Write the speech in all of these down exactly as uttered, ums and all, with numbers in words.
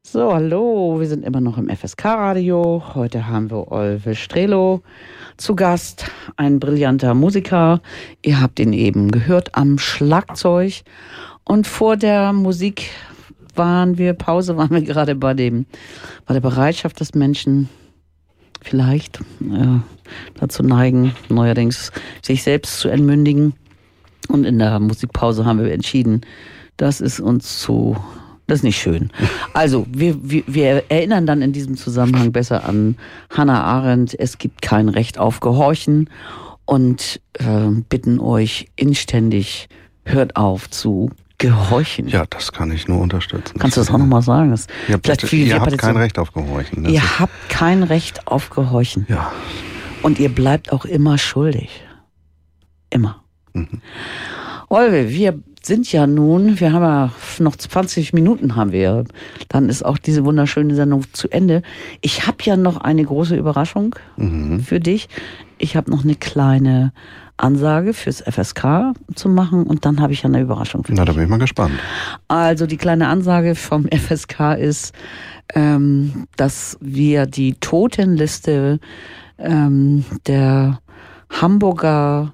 So, hallo, wir sind immer noch im F S K-Radio. Heute haben wir Olwe Strelo zu Gast, ein brillanter Musiker. Ihr habt ihn eben gehört am Schlagzeug. Und vor der Musik waren wir, Pause waren wir gerade bei dem, bei der Bereitschaft des Menschen, vielleicht äh, dazu neigen, neuerdings sich selbst zu entmündigen. Und in der Musikpause haben wir entschieden, das ist uns zu... Das ist nicht schön. Also, wir, wir, wir erinnern dann in diesem Zusammenhang besser an Hannah Arendt, es gibt kein Recht auf Gehorchen und äh, bitten euch inständig, hört auf zu gehorchen. Ja, das kann ich nur unterstützen. Kannst du das auch nochmal sagen? Das ja, bitte, viel, ihr habt kein so, Recht auf Gehorchen. Ihr ist, habt kein Recht auf Gehorchen. Ja. Und ihr bleibt auch immer schuldig. Immer. Mhm. Olwe, wir sind ja nun, wir haben ja noch zwanzig Minuten haben wir, dann ist auch diese wunderschöne Sendung zu Ende. Ich habe ja noch eine große Überraschung mhm. für dich. Ich habe noch eine kleine Ansage fürs F S K zu machen und dann habe ich ja eine Überraschung für dich. Na, da bin ich mal gespannt. Also die kleine Ansage vom F S K ist, ähm, dass wir die Totenliste ähm, der Hamburger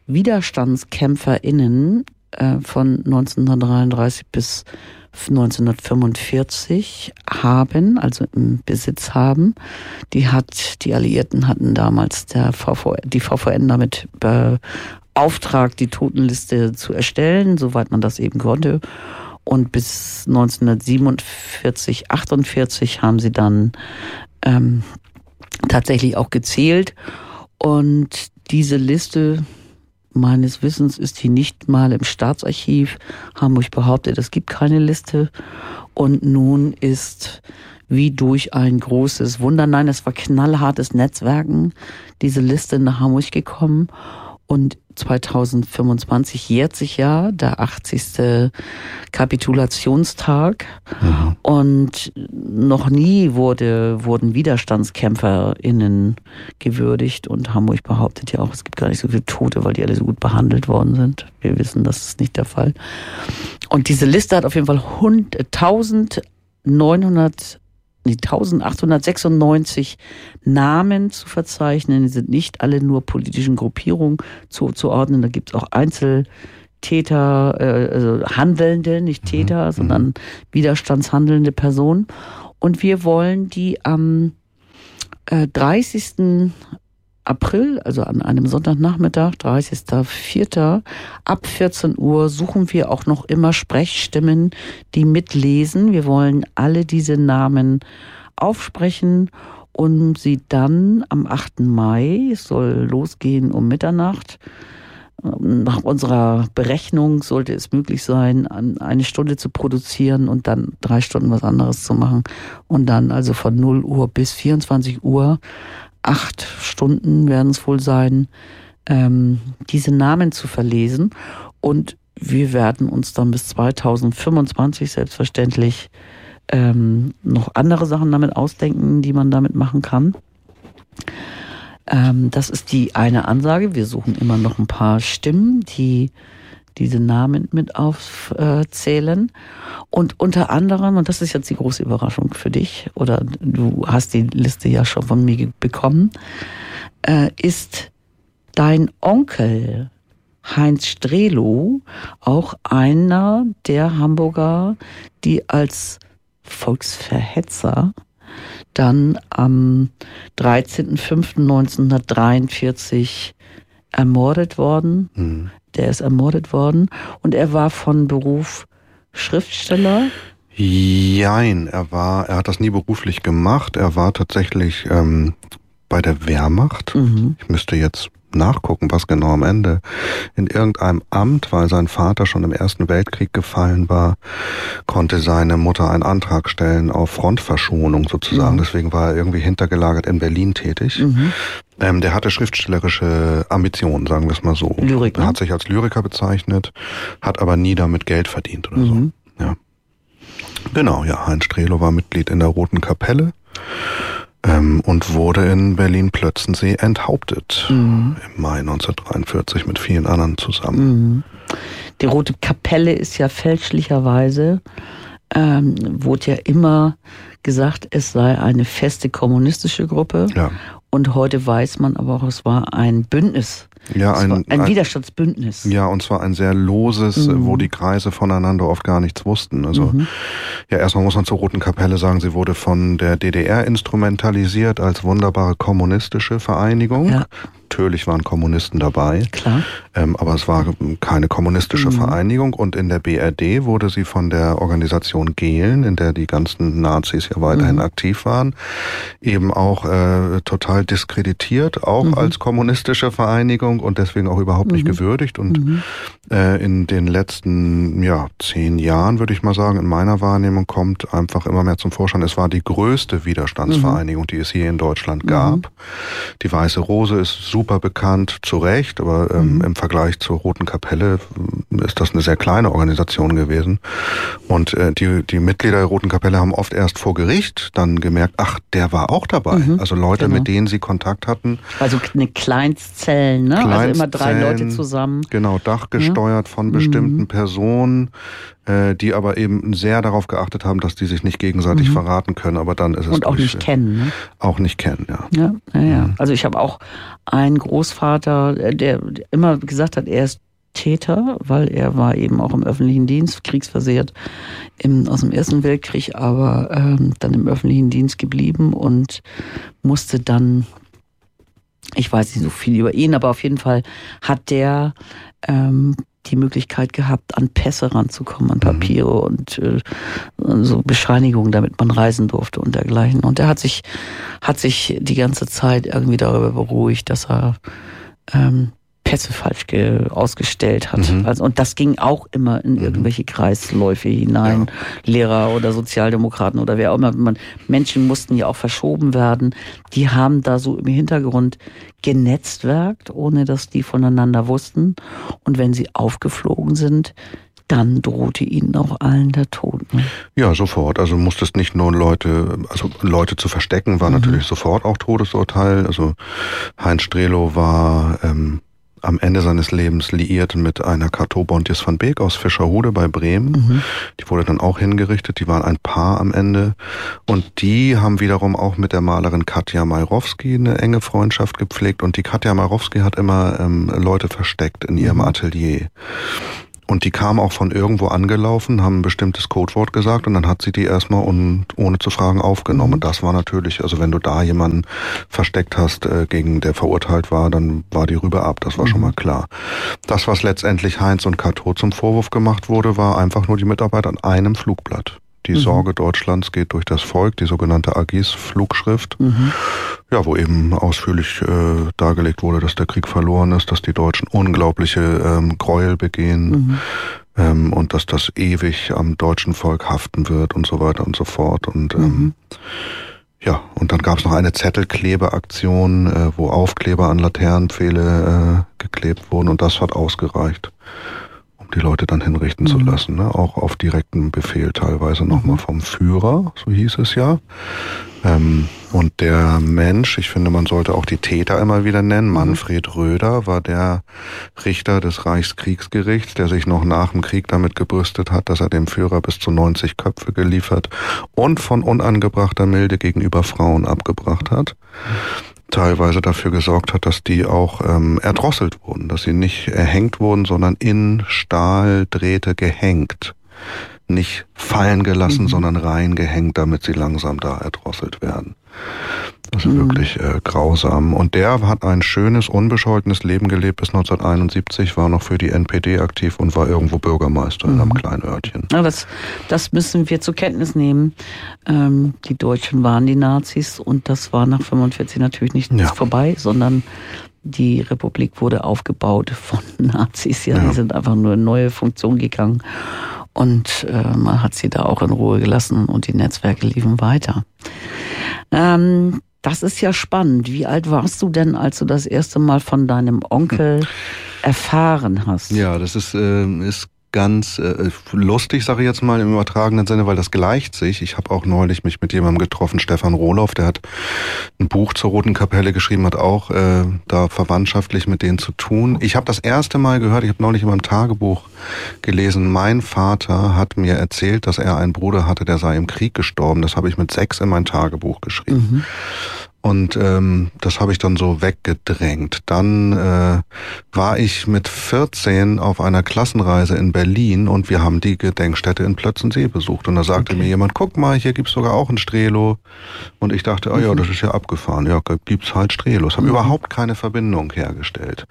WiderstandskämpferInnen äh, von neunzehnhundertdreiunddreißig bis neunzehnhundertfünfundvierzig haben, also im Besitz haben. Die hat, die Alliierten hatten damals der V V, die V V N damit beauftragt, die Totenliste zu erstellen, soweit man das eben konnte. Und bis neunzehnhundertsiebenundvierzig, achtundvierzig haben sie dann ähm, tatsächlich auch gezählt. Und diese Liste, meines Wissens ist die nicht mal im Staatsarchiv. Hamburg behauptet, es gibt keine Liste. Und nun ist wie durch ein großes Wunder, nein, es war knallhartes Netzwerken, diese Liste nach Hamburg gekommen. Und zweitausendfünfundzwanzig jährt sich ja der achtzigste Kapitulationstag. Mhm. Und noch nie wurde, wurden WiderstandskämpferInnen gewürdigt. Und Hamburg behauptet ja auch, es gibt gar nicht so viele Tote, weil die alle so gut behandelt worden sind. Wir wissen, das ist nicht der Fall. Und diese Liste hat auf jeden Fall eintausendneunhundert Die eintausendachthundertsechsundneunzig Namen zu verzeichnen, die sind nicht alle nur politischen Gruppierungen zuzuordnen. Da gibt es auch Einzeltäter, äh, also Handelnde, nicht Täter, mhm. sondern widerstandshandelnde Personen. Und wir wollen die am äh, dreißigsten April, also an einem Sonntagnachmittag, dreißigster vierter ab vierzehn Uhr suchen wir auch noch immer Sprechstimmen, die mitlesen. Wir wollen alle diese Namen aufsprechen und sie dann am achten Mai, es soll losgehen um Mitternacht, nach unserer Berechnung sollte es möglich sein, eine Stunde zu produzieren und dann drei Stunden was anderes zu machen. Und dann also von null Uhr bis vierundzwanzig Uhr acht Stunden werden es wohl sein, ähm, diese Namen zu verlesen. Und wir werden uns dann bis zweitausendfünfundzwanzig selbstverständlich ähm, noch andere Sachen damit ausdenken, die man damit machen kann. Ähm, das ist die eine Ansage. Wir suchen immer noch ein paar Stimmen, die diese Namen mit aufzählen. Und unter anderem, und das ist jetzt die große Überraschung für dich, oder du hast die Liste ja schon von mir bekommen, äh, ist dein Onkel Heinz Strelo auch einer der Hamburger, die als Volksverhetzer dann am dreizehnten fünften neunzehnhundertdreiundvierzig ermordet worden. Mhm. Der ist ermordet worden und er war von Beruf Schriftsteller. Jein, er war, er hat das nie beruflich gemacht. Er war tatsächlich ähm, bei der Wehrmacht. Mhm. Ich müsste jetzt nachgucken, was genau am Ende. In irgendeinem Amt, weil sein Vater schon im Ersten Weltkrieg gefallen war, konnte seine Mutter einen Antrag stellen auf Frontverschonung sozusagen. Mhm. Deswegen war er irgendwie hintergelagert in Berlin tätig. Mhm. Ähm, der hatte schriftstellerische Ambitionen, sagen wir es mal so. Lyrik, ne? Er hat sich als Lyriker bezeichnet, hat aber nie damit Geld verdient oder mhm. so. Ja. Genau, ja, Heinz Strelo war Mitglied in der Roten Kapelle. Ähm, und wurde in Berlin-Plötzensee enthauptet. Mhm. Im Mai neunzehnhundertdreiundvierzig mit vielen anderen zusammen. Mhm. Die Rote Kapelle ist ja fälschlicherweise ähm, wurde ja immer gesagt, es sei eine feste kommunistische Gruppe. Ja. Und heute weiß man aber auch, es war ein Bündnis. Ja, ein, ein, ein Widerstandsbündnis. Ja, und zwar ein sehr loses, mhm. wo die Kreise voneinander oft gar nichts wussten. Also mhm. ja, erstmal muss man zur Roten Kapelle sagen, sie wurde von der D D R instrumentalisiert als wunderbare kommunistische Vereinigung. Ja. Natürlich waren Kommunisten dabei, klar, ähm, aber es war keine kommunistische mhm. Vereinigung. Und in der B R D wurde sie von der Organisation Gehlen, in der die ganzen Nazis ja weiterhin mhm. aktiv waren, eben auch äh, total diskreditiert, auch mhm. als kommunistische Vereinigung und deswegen auch überhaupt mhm. nicht gewürdigt. Und mhm. äh, in den letzten ja zehn Jahren, würde ich mal sagen, in meiner Wahrnehmung kommt einfach immer mehr zum Vorschein. Es war die größte Widerstandsvereinigung, mhm. die es hier in Deutschland gab. Mhm. Die Weiße Rose ist super super bekannt, zu Recht, aber ähm, mhm. im Vergleich zur Roten Kapelle ist das eine sehr kleine Organisation gewesen. Und äh, die, die Mitglieder der Roten Kapelle haben oft erst vor Gericht dann gemerkt, ach, der war auch dabei. Mhm. Also Leute, genau. mit denen sie Kontakt hatten. Also eine Kleinstzellen, ne? Kleinstzellen, also immer drei Leute zusammen. Genau, dachgesteuert ja. von bestimmten mhm. Personen, äh, die aber eben sehr darauf geachtet haben, dass die sich nicht gegenseitig mhm. verraten können. Aber dann ist es Und auch durch, nicht kennen. Ne? Auch nicht kennen, ja. Ja, ja, ja. Mhm. Also ich habe auch einen Großvater, der immer gesagt hat, er ist Täter, weil er war eben auch im öffentlichen Dienst, kriegsversehrt im, aus dem Ersten Weltkrieg, aber ähm, dann im öffentlichen Dienst geblieben und musste dann, ich weiß nicht so viel über ihn, aber auf jeden Fall hat der ähm, die Möglichkeit gehabt, an Pässe ranzukommen, an Papiere mhm. und äh, so Bescheinigungen, damit man reisen durfte und dergleichen. Und er hat sich, hat sich die ganze Zeit irgendwie darüber beruhigt, dass er ähm, Pässe falsch ge- ausgestellt hat. Mhm. Also, und das ging auch immer in irgendwelche Kreisläufe hinein. Ja. Lehrer oder Sozialdemokraten oder wer auch immer. Man, Menschen mussten ja auch verschoben werden. Die haben da so im Hintergrund genetzwerkt, ohne dass die voneinander wussten. Und wenn sie aufgeflogen sind, dann drohte ihnen auch allen der Tod. Ne? Ja, sofort. Also musstest nicht nur Leute, also Leute zu verstecken, war mhm. natürlich sofort auch Todesurteil. Also Heinz Strelow war ähm, am Ende seines Lebens liiert mit einer Cato Bontjes van Beek aus Fischerhude bei Bremen. Mhm. Die wurde dann auch hingerichtet. Die waren ein Paar am Ende. Und die haben wiederum auch mit der Malerin Katja Majrowski eine enge Freundschaft gepflegt. Und die Katja Majrowski hat immer ähm, Leute versteckt in ihrem mhm. Atelier. Und die kamen auch von irgendwo angelaufen, haben ein bestimmtes Codewort gesagt und dann hat sie die erstmal und ohne zu fragen aufgenommen. Mhm. Das war natürlich, also wenn du da jemanden versteckt hast, äh, gegen der verurteilt war, dann war die rüber ab, das war mhm. schon mal klar. Das, was letztendlich Heinz und Cato zum Vorwurf gemacht wurde, war einfach nur die Mitarbeit an einem Flugblatt. Die mhm. Sorge Deutschlands geht durch das Volk, die sogenannte Agis-Flugschrift, mhm. ja, wo eben ausführlich äh, dargelegt wurde, dass der Krieg verloren ist, dass die Deutschen unglaubliche ähm, Gräuel begehen mhm. ähm, und dass das ewig am deutschen Volk haften wird und so weiter und so fort. Und ähm, mhm. ja, und dann gab es noch eine Zettelklebeaktion, äh, wo Aufkleber an Laternenpfähle äh, geklebt wurden und das hat ausgereicht, die Leute dann hinrichten mhm. zu lassen, ne? Auch auf direkten Befehl teilweise nochmal mhm. vom Führer, so hieß es ja. Ähm, und der Mensch, ich finde, man sollte auch die Täter immer wieder nennen, Manfred Röder war der Richter des Reichskriegsgerichts, der sich noch nach dem Krieg damit gebrüstet hat, dass er dem Führer bis zu neunzig Köpfe geliefert und von unangebrachter Milde gegenüber Frauen abgebracht hat. Teilweise dafür gesorgt hat, dass die auch ähm, erdrosselt wurden, dass sie nicht erhängt wurden, sondern in Stahldrähte gehängt. Nicht fallen gelassen, mhm. sondern reingehängt, damit sie langsam da erdrosselt werden. Das ist mhm. wirklich äh, grausam. Und der hat ein schönes, unbescholtenes Leben gelebt bis neunzehnhunderteinundsiebzig, war noch für die N P D aktiv und war irgendwo Bürgermeister mhm. in einem kleinen Örtchen. Ja, das, das müssen wir zur Kenntnis nehmen. Ähm, die Deutschen waren die Nazis und das war nach fünfundvierzig natürlich nicht ja. vorbei, sondern die Republik wurde aufgebaut von Nazis. Ja, ja. Die sind einfach nur in neue Funktion gegangen. Und äh, man hat sie da auch in Ruhe gelassen und die Netzwerke liefen weiter. Ähm, das ist ja spannend. Wie alt warst du denn, als du das erste Mal von deinem Onkel erfahren hast? Ja, das ist, äh, ist ganz äh, lustig, sage ich jetzt mal im übertragenen Sinne, weil das gleicht sich. Ich habe auch neulich mich mit jemandem getroffen, Stefan Rohloff, der hat ein Buch zur Roten Kapelle geschrieben, hat auch äh, da verwandtschaftlich mit denen zu tun. Ich habe das erste Mal gehört, ich habe neulich in meinem Tagebuch gelesen, mein Vater hat mir erzählt, dass er einen Bruder hatte, der sei im Krieg gestorben. Das habe ich mit sechs in mein Tagebuch geschrieben. Mhm. Und ähm, das habe ich dann so weggedrängt. Dann äh, war ich mit vierzehn auf einer Klassenreise in Berlin und wir haben die Gedenkstätte in Plötzensee besucht. Und da sagte okay. mir jemand, guck mal, hier gibt's sogar auch ein Strelo. Und ich dachte, oh ja, das ist ja abgefahren. Ja, gibt's halt Strelos. Habe mhm. überhaupt keine Verbindung hergestellt.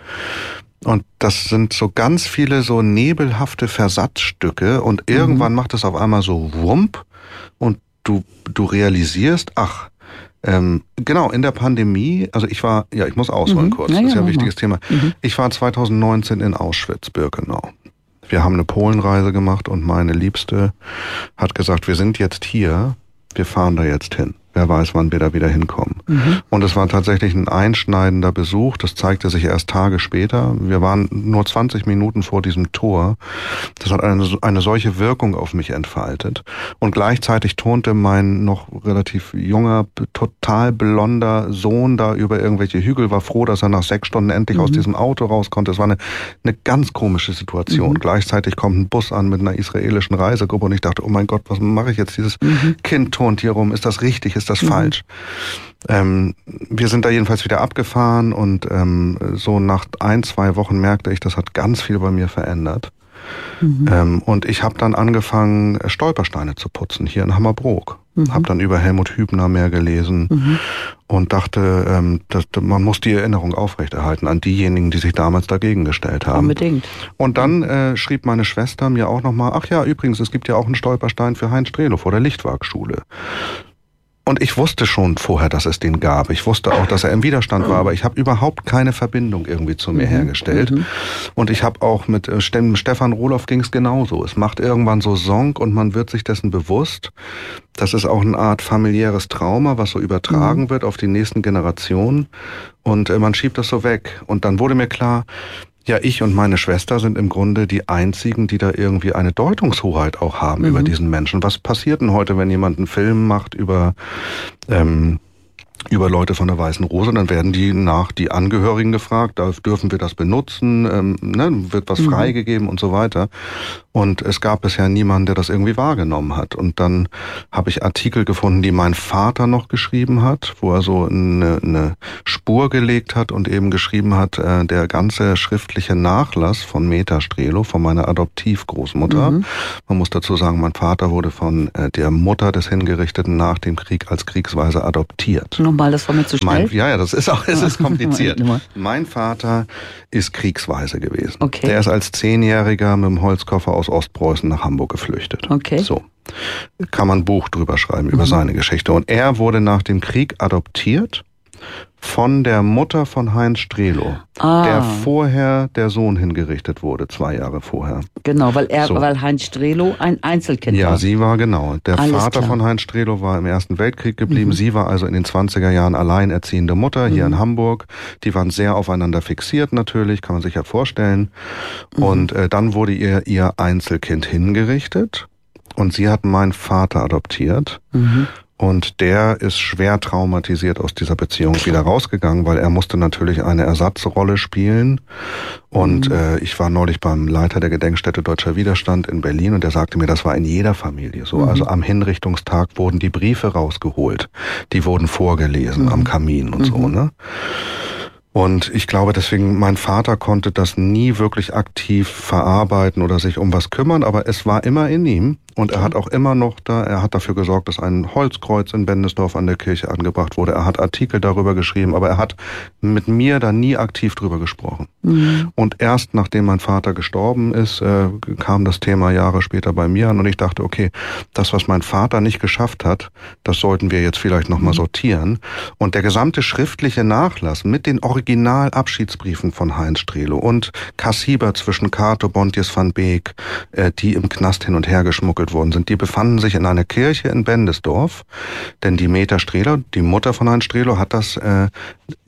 Und das sind so ganz viele so nebelhafte Versatzstücke und irgendwann mhm. macht es auf einmal so wump und du, du realisierst, ach, Ähm, genau, in der Pandemie, also ich war, ja, ich muss ausholen mhm. kurz, ja, das ist ja ein wichtiges mal. Thema. Mhm. Ich war zwanzig neunzehn in Auschwitz-Birkenau. Wir haben eine Polenreise gemacht und meine Liebste hat gesagt, wir sind jetzt hier, wir fahren da jetzt hin. Wer weiß, wann wir da wieder hinkommen. Mhm. Und es war tatsächlich ein einschneidender Besuch. Das zeigte sich erst Tage später. Wir waren nur zwanzig Minuten vor diesem Tor. Das hat eine, eine solche Wirkung auf mich entfaltet. Und gleichzeitig turnte mein noch relativ junger, total blonder Sohn da über irgendwelche Hügel, war froh, dass er nach sechs Stunden endlich mhm. aus diesem Auto raus konnte. Es war eine, eine ganz komische Situation. Mhm. Gleichzeitig kommt ein Bus an mit einer israelischen Reisegruppe und ich dachte, oh mein Gott, was mache ich jetzt? Dieses mhm. Kind turnt hier rum. Ist das richtig? Ist das mhm. falsch? Ähm, wir sind da jedenfalls wieder abgefahren und ähm, so nach ein, zwei Wochen merkte ich, das hat ganz viel bei mir verändert. Mhm. Ähm, und ich habe dann angefangen, Stolpersteine zu putzen, hier in Hammerbrook. Mhm. Habe dann über Helmut Hübner mehr gelesen mhm. und dachte, ähm, dass, man muss die Erinnerung aufrechterhalten an diejenigen, die sich damals dagegen gestellt haben. Unbedingt. Und dann äh, schrieb meine Schwester mir auch nochmal, ach ja, übrigens, es gibt ja auch einen Stolperstein für Heinz Strelo vor der Lichtwagschule. Und ich wusste schon vorher, dass es den gab. Ich wusste auch, dass er im Widerstand war, aber ich habe überhaupt keine Verbindung irgendwie zu mir mhm. hergestellt. Mhm. Und ich habe auch mit äh, Stefan Rohloff ging es genauso. Es macht irgendwann so Sonk und man wird sich dessen bewusst. Das ist auch eine Art familiäres Trauma, was so übertragen mhm. wird auf die nächsten Generationen. Und äh, man schiebt das so weg. Und dann wurde mir klar, ja, ich und meine Schwester sind im Grunde die einzigen, die da irgendwie eine Deutungshoheit auch haben mhm. über diesen Menschen. Was passiert denn heute, wenn jemand einen Film macht über ähm, über Leute von der Weißen Rose, dann werden die nach die Angehörigen gefragt, da dürfen wir das benutzen, ähm, ne, wird was mhm. freigegeben und so weiter. Und es gab bisher niemanden, der das irgendwie wahrgenommen hat. Und dann habe ich Artikel gefunden, die mein Vater noch geschrieben hat, wo er so eine, eine Spur gelegt hat und eben geschrieben hat, äh, der ganze schriftliche Nachlass von Meta Strelo, von meiner Adoptivgroßmutter. Mhm. Man muss dazu sagen, mein Vater wurde von äh, der Mutter des Hingerichteten nach dem Krieg als kriegsweise adoptiert. Nochmal, das war mir zu schnell. Mein, ja, ja, das ist auch, es ist kompliziert. Mein Vater ist kriegsweise gewesen. Okay. Der ist als Zehnjähriger mit dem Holzkoffer aus Ostpreußen nach Hamburg geflüchtet. Okay. So. Kann man ein Buch drüber schreiben, über mhm. seine Geschichte. Und er wurde nach dem Krieg adoptiert von der Mutter von Heinz Strelo, ah. der vorher der Sohn hingerichtet wurde, zwei Jahre vorher. Genau, weil er, so. weil Heinz Strelo ein Einzelkind ja, war. Ja, sie war genau. Der Alles Vater klar. von Heinz Strelo war im Ersten Weltkrieg geblieben. Mhm. Sie war also in den zwanziger Jahren alleinerziehende Mutter hier mhm. in Hamburg. Die waren sehr aufeinander fixiert natürlich, kann man sich ja vorstellen. Mhm. Und äh, dann wurde ihr ihr Einzelkind hingerichtet und sie hat meinen Vater adoptiert. Mhm. Und der ist schwer traumatisiert aus dieser Beziehung wieder rausgegangen, weil er musste natürlich eine Ersatzrolle spielen. Und mhm. äh, ich war neulich beim Leiter der Gedenkstätte Deutscher Widerstand in Berlin und der sagte mir, das war in jeder Familie so. Mhm. Also am Hinrichtungstag wurden die Briefe rausgeholt. Die wurden vorgelesen mhm. am Kamin und mhm. so, ne? Und ich glaube deswegen, mein Vater konnte das nie wirklich aktiv verarbeiten oder sich um was kümmern, aber es war immer in ihm. Und er hat auch immer noch da, er hat dafür gesorgt, dass ein Holzkreuz in Bendesdorf an der Kirche angebracht wurde. Er hat Artikel darüber geschrieben, aber er hat mit mir da nie aktiv drüber gesprochen. Mhm. Und erst nachdem mein Vater gestorben ist, äh, kam das Thema Jahre später bei mir an und ich dachte, okay, das, was mein Vater nicht geschafft hat, das sollten wir jetzt vielleicht nochmal mhm. sortieren. Und der gesamte schriftliche Nachlass mit den Original-Abschiedsbriefen von Heinz Strelo und Kassiber zwischen Cato, Bontjes van Beek, äh, die im Knast hin und her geschmuggelt worden sind, die befanden sich in einer Kirche in Bendesdorf, denn die Meta Strelo, die Mutter von Heinz Strelo, hat das äh,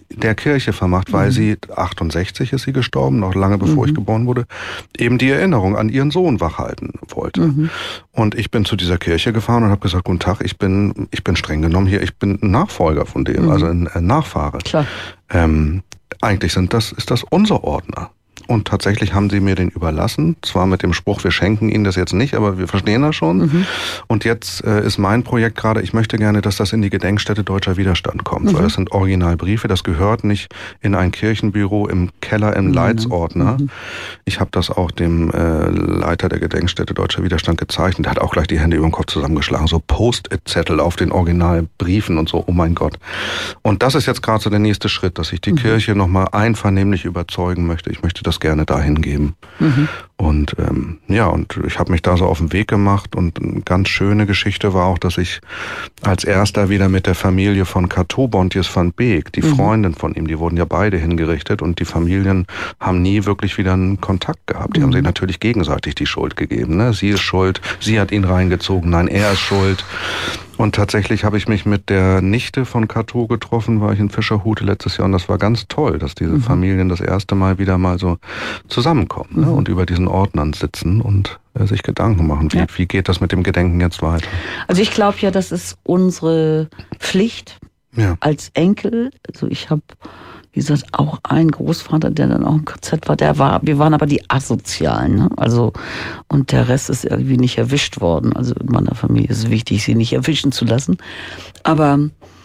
der Kirche vermacht, weil mhm. sie, achtundsechzig ist sie gestorben, noch lange bevor mhm. ich geboren wurde, eben die Erinnerung an ihren Sohn wachhalten wollte. Mhm. Und ich bin zu dieser Kirche gefahren und habe gesagt, guten Tag, ich bin, ich bin streng genommen hier, ich bin ein Nachfolger von dem, mhm. also ein, ein Nachfahre. Klar. Ähm, eigentlich sind das, ist das unser Ordner. Und tatsächlich haben sie mir den überlassen, zwar mit dem Spruch, wir schenken Ihnen das jetzt nicht, aber wir verstehen das schon. Mhm. Und jetzt äh, ist mein Projekt gerade, ich möchte gerne, dass das in die Gedenkstätte Deutscher Widerstand kommt, mhm. weil das sind Originalbriefe, das gehört nicht in ein Kirchenbüro im Keller im mhm. Leitsordner. Mhm. Ich habe das auch dem äh, Leiter der Gedenkstätte Deutscher Widerstand gezeichnet, der hat auch gleich die Hände über den Kopf zusammengeschlagen, so Post-it-Zettel auf den Originalbriefen und so, oh mein Gott. Und das ist jetzt gerade so der nächste Schritt, dass ich die mhm. Kirche nochmal einvernehmlich überzeugen möchte. Ich möchte das gerne dahin geben. Mhm. Und ähm, ja, und ich habe mich da so auf den Weg gemacht und eine ganz schöne Geschichte war auch, dass ich als erster wieder mit der Familie von Cateau Bontius van Beek, die mhm. Freundin von ihm, die wurden ja beide hingerichtet und die Familien haben nie wirklich wieder einen Kontakt gehabt. Die mhm. haben sich natürlich gegenseitig die Schuld gegeben. Ne? Sie ist schuld, sie hat ihn reingezogen, nein, er ist schuld. Und tatsächlich habe ich mich mit der Nichte von Cateau getroffen, war ich in Fischerhute letztes Jahr und das war ganz toll, dass diese mhm. Familien das erste Mal wieder mal so zusammenkommen mhm. ne? und über diesen Ordnern sitzen und äh, sich Gedanken machen, wie, ja. wie geht das mit dem Gedenken jetzt weiter. Also ich glaube ja, das ist unsere Pflicht ja. als Enkel. Also ich habe, wie gesagt, auch einen Großvater, der dann auch im K Z war, der war, wir waren aber die Asozialen, ne? Also, und der Rest ist irgendwie nicht erwischt worden. Also in meiner Familie ist es wichtig, sie nicht erwischen zu lassen. Aber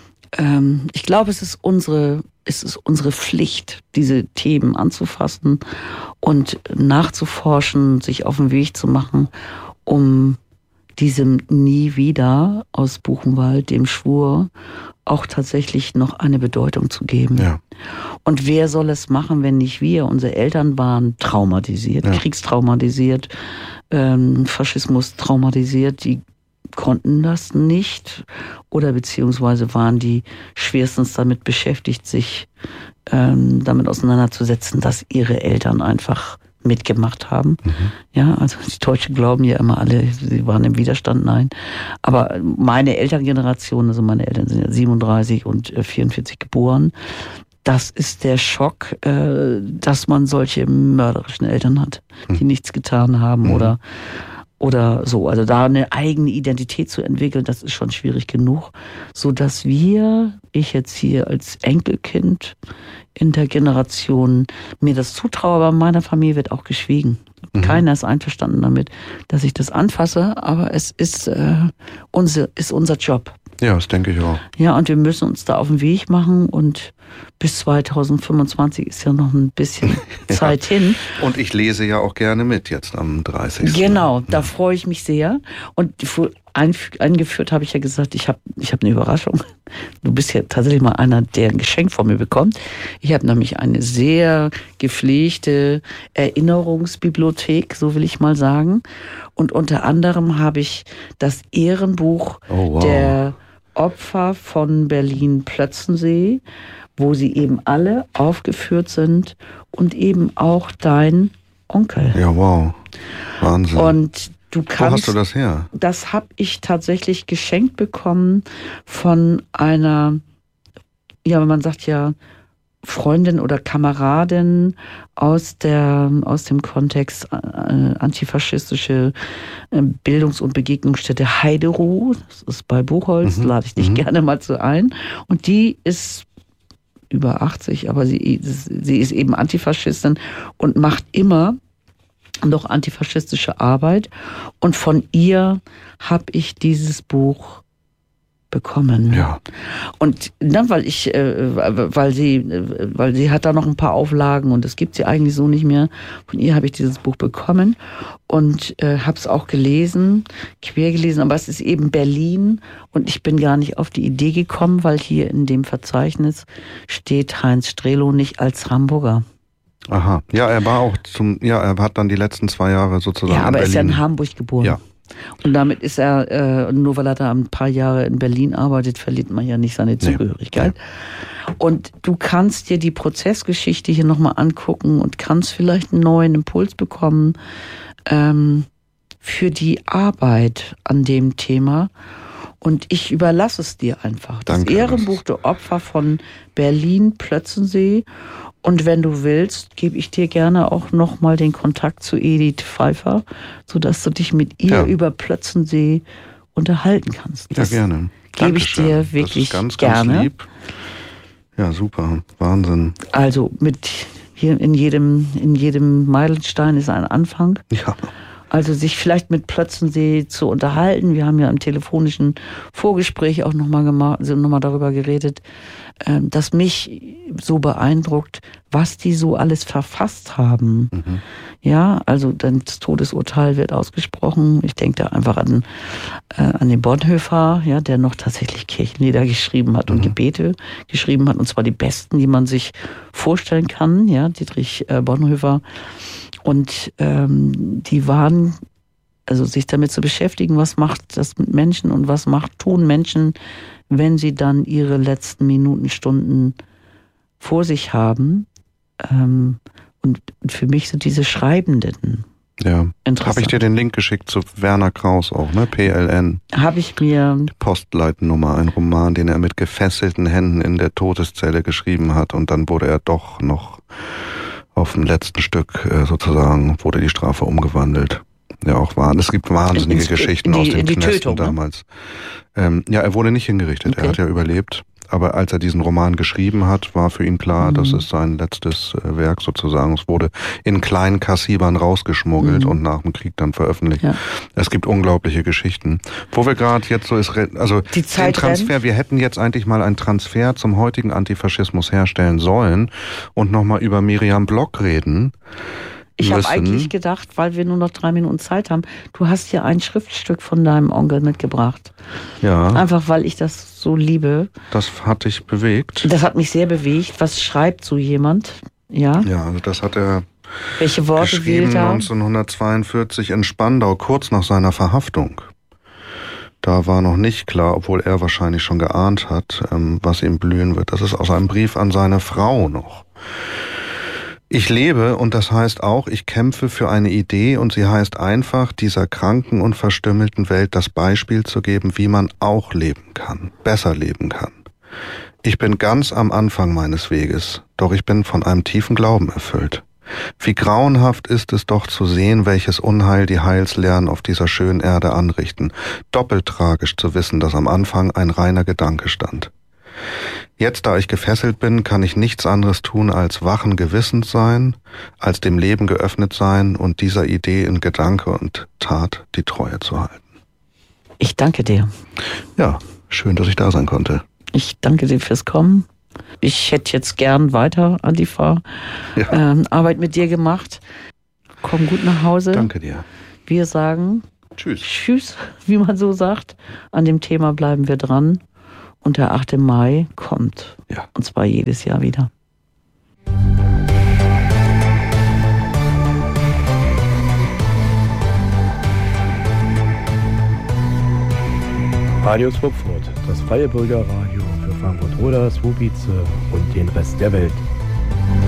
ähm, ich glaube, es ist unsere, es ist unsere Pflicht, diese Themen anzufassen und nachzuforschen, sich auf den Weg zu machen, um diesem Nie wieder aus Buchenwald, dem Schwur, auch tatsächlich noch eine Bedeutung zu geben. Ja. Und wer soll es machen, wenn nicht wir? Unsere Eltern waren traumatisiert, ja. kriegstraumatisiert, ähm, Faschismus traumatisiert, die konnten das nicht oder beziehungsweise waren die schwerstens damit beschäftigt, sich ähm, damit auseinanderzusetzen, dass ihre Eltern einfach mitgemacht haben. Mhm. Ja, also die Deutschen glauben ja immer alle, sie waren im Widerstand, nein. Aber meine Elterngeneration, also meine Eltern sind ja siebenunddreißig und vierundvierzig geboren, das ist der Schock, äh, dass man solche mörderischen Eltern hat, die mhm. nichts getan haben mhm. oder oder so. Also da eine eigene Identität zu entwickeln, das ist schon schwierig genug, so dass wir, ich jetzt hier als Enkelkind in der Generation mir das zutraue, aber in meiner Familie wird auch geschwiegen. Mhm. Keiner ist einverstanden damit, dass ich das anfasse, aber es ist, äh, unser, ist unser Job. Ja, das denke ich auch. Ja, und wir müssen uns da auf den Weg machen und bis zweitausendfünfundzwanzig ist ja noch ein bisschen ja. Zeit hin. Und ich lese ja auch gerne mit jetzt am dreißigsten Genau, da freue ich mich sehr. Und eingeführt habe ich ja gesagt, ich habe ich hab eine Überraschung. Du bist ja tatsächlich mal einer, der ein Geschenk von mir bekommt. Ich habe nämlich eine sehr gepflegte Erinnerungsbibliothek, so will ich mal sagen. Und unter anderem habe ich das Ehrenbuch oh, wow. der Opfer von Berlin-Plötzensee, wo sie eben alle aufgeführt sind und eben auch dein Onkel. Ja, wow. Wahnsinn. Und du kannst, wo hast du das her? Das habe ich tatsächlich geschenkt bekommen von einer, ja, man sagt ja, Freundin oder Kameradin aus der aus dem Kontext äh, antifaschistische äh, Bildungs- und Begegnungsstätte Heideruh, das ist bei Buchholz, mhm. lade ich dich mhm. gerne mal zu ein. Und die ist über achtzig, aber sie, sie ist eben Antifaschistin und macht immer noch antifaschistische Arbeit. Und von ihr habe ich dieses Buch bekommen. Ja. Und dann, weil ich, äh, weil sie, äh, weil sie hat da noch ein paar Auflagen und das gibt sie eigentlich so nicht mehr. Von ihr habe ich dieses Buch bekommen und äh, habe es auch gelesen, quer gelesen, aber es ist eben Berlin und ich bin gar nicht auf die Idee gekommen, weil hier in dem Verzeichnis steht Heinz Strelow nicht als Hamburger. Aha, ja, er war auch zum, ja, er hat dann die letzten zwei Jahre sozusagen ja, in Berlin. Ja, aber er ist ja in Hamburg geboren. Ja. Und damit ist er, äh, nur weil er da ein paar Jahre in Berlin arbeitet, verliert man ja nicht seine Zugehörigkeit. Nee. Und du kannst dir die Prozessgeschichte hier nochmal angucken und kannst vielleicht einen neuen Impuls bekommen ähm, für die Arbeit an dem Thema. Und ich überlasse es dir einfach. Das Danke, Ehrenbuch der Opfer von Berlin-Plötzensee. Und wenn du willst, gebe ich dir gerne auch nochmal den Kontakt zu Edith Pfeiffer, sodass du dich mit ihr ja. über Plötzensee unterhalten kannst. Das ja, gerne. Gebe ich dir wirklich das ist ganz, gerne. Ganz lieb. Ja, super. Wahnsinn. Also mit hier in jedem, in jedem Meilenstein ist ein Anfang. Ja. Also sich vielleicht mit Plötzensee zu unterhalten. Wir haben ja im telefonischen Vorgespräch auch nochmal gemacht, also noch mal darüber geredet, dass mich so beeindruckt, was die so alles verfasst haben. Mhm. Ja, also das Todesurteil wird ausgesprochen. Ich denke da einfach an, äh, an den Bonhoeffer, ja, der noch tatsächlich Kirchenlieder geschrieben hat und mhm. Gebete geschrieben hat, und zwar die besten, die man sich vorstellen kann, ja, Dietrich äh, Bonhoeffer. Und ähm, die waren, also sich damit zu beschäftigen, was macht das mit Menschen und was macht, tun Menschen, wenn sie dann ihre letzten Minuten, Stunden vor sich haben. Ähm, und für mich sind diese Schreibenden ja. Habe ich dir den Link geschickt zu Werner Krauss auch, ne? P L N. Habe ich mir... Die Postleitnummer, ein Roman, den er mit gefesselten Händen in der Todeszelle geschrieben hat. Und dann wurde er doch noch auf dem letzten Stück sozusagen, wurde die Strafe umgewandelt. Ja, auch wahr. Es gibt wahnsinnige in, Geschichten in die, aus den Knästen Tötung, damals. Ne? Ähm, ja, er wurde nicht hingerichtet. Okay. Er hat ja überlebt. Aber als er diesen Roman geschrieben hat, war für ihn klar, mhm. das ist sein letztes äh, Werk sozusagen. Es wurde in kleinen Kassibern rausgeschmuggelt mhm. und nach dem Krieg dann veröffentlicht. Ja. Es gibt unglaubliche Geschichten. Wo wir gerade jetzt so ist, also die Zeit den Transfer, rennt. Wir hätten jetzt eigentlich mal einen Transfer zum heutigen Antifaschismus herstellen sollen und nochmal über Miriam Block reden. Ich habe eigentlich gedacht, weil wir nur noch drei Minuten Zeit haben, du hast ja ein Schriftstück von deinem Onkel mitgebracht. Ja. Einfach, weil ich das so liebe. Das hat dich bewegt. Das hat mich sehr bewegt. Was schreibt so jemand? Ja. Ja, also das hat er Welche Worte geschrieben wählt er? neunzehnhundertzweiundvierzig in Spandau, kurz nach seiner Verhaftung. Da war noch nicht klar, obwohl er wahrscheinlich schon geahnt hat, was ihm blühen wird. Das ist aus einem Brief an seine Frau noch. Ich lebe, und das heißt auch, ich kämpfe für eine Idee, und sie heißt einfach, dieser kranken und verstümmelten Welt das Beispiel zu geben, wie man auch leben kann, besser leben kann. Ich bin ganz am Anfang meines Weges, doch ich bin von einem tiefen Glauben erfüllt. Wie grauenhaft ist es doch zu sehen, welches Unheil die Heilslehren auf dieser schönen Erde anrichten. Doppelt tragisch zu wissen, dass am Anfang ein reiner Gedanke stand. Jetzt, da ich gefesselt bin, kann ich nichts anderes tun, als wachen Gewissens sein, als dem Leben geöffnet sein und dieser Idee in Gedanke und Tat die Treue zu halten. Ich danke dir. Ja, schön, dass ich da sein konnte. Ich danke dir fürs Kommen. Ich hätte jetzt gern weiter, Antifa, ja. ähm, Arbeit mit dir gemacht. Komm gut nach Hause. Danke dir. Wir sagen Tschüss. Tschüss, wie man so sagt. An dem Thema bleiben wir dran. Und der achte Mai kommt. Ja. Und zwar jedes Jahr wieder. Radio Swupfurt, das freie Bürgerradio für Frankfurt-Oder, Słubice und den Rest der Welt.